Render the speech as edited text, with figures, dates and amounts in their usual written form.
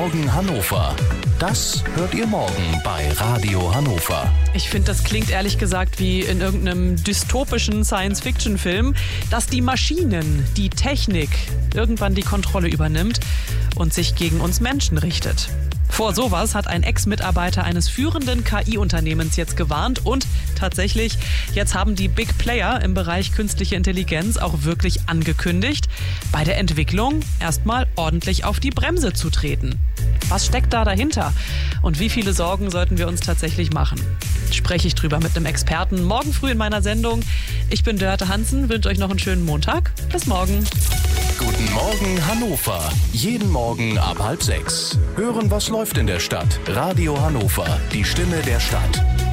Morgen Hannover. Das hört ihr morgen bei Radio Hannover. Ich finde, das klingt ehrlich gesagt wie in irgendeinem dystopischen Science-Fiction-Film, dass die Maschinen, die Technik irgendwann die Kontrolle übernimmt und sich gegen uns Menschen richtet. Vor sowas hat ein Ex-Mitarbeiter eines führenden KI-Unternehmens jetzt gewarnt und tatsächlich, jetzt haben die Big Player im Bereich künstliche Intelligenz auch wirklich angekündigt, bei der Entwicklung erstmal ordentlich auf die Bremse zu treten. Was steckt da dahinter? Und wie viele Sorgen sollten wir uns tatsächlich machen? Spreche ich drüber mit einem Experten morgen früh in meiner Sendung. Ich bin Dörte Hansen, wünsche euch noch einen schönen Montag. Bis morgen. Guten Morgen Hannover. Jeden Morgen ab 5:30. Hören, was läuft in der Stadt. Radio Hannover, die Stimme der Stadt.